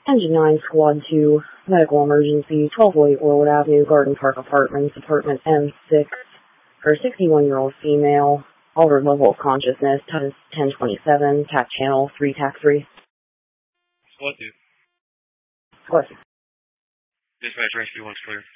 Engine 9, Squad 2, medical emergency, 1208 Warwood Avenue, Garden Park Apartments, apartment M6, for a 61-year-old female, altered level of consciousness, TUS 1027, TAC channel 3, TAC 3. Squad 2. Squad 2. Dispatch, rescue 1's clear.